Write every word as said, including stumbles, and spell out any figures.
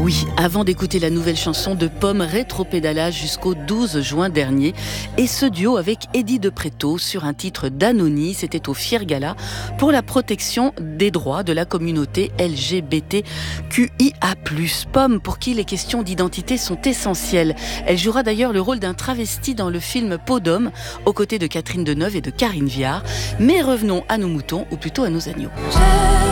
Oui, avant d'écouter la nouvelle chanson de Pomme, rétropédalage jusqu'au douze juin dernier. Et ce duo avec Eddie De Pretto sur un titre d'Anony, c'était au Fier Gala pour la protection des droits de la communauté L G B T Q I A plus. Pomme, pour qui les questions d'identité sont essentielles. Elle jouera d'ailleurs le rôle d'un travesti dans le film Peau d'homme, aux côtés de Catherine Deneuve et de Karine Viard. Mais revenons à nos moutons, ou plutôt à nos agneaux.